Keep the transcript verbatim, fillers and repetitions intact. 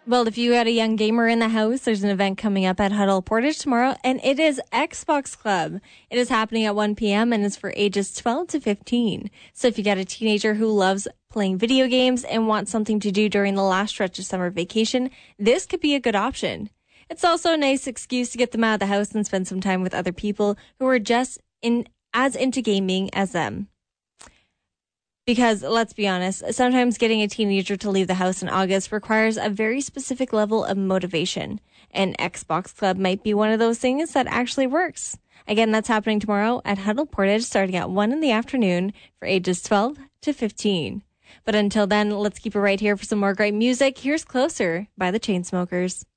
Well, if you got a young gamer in the house, there's an event coming up at Huddle Portage tomorrow, and it is Xbox Club. It is happening at one p.m. and is for ages twelve to fifteen. So if you got a teenager who loves playing video games and wants something to do during the last stretch of summer vacation, this could be a good option. It's also a nice excuse to get them out of the house and spend some time with other people who are just in as into gaming as them. Because, let's be honest, sometimes getting a teenager to leave the house in August requires a very specific level of motivation. And Xbox Club might be one of those things that actually works. Again, that's happening tomorrow at Huddle Portage starting at one in the afternoon for ages twelve to fifteen. But until then, let's keep it right here for some more great music. Here's Closer by the Chainsmokers.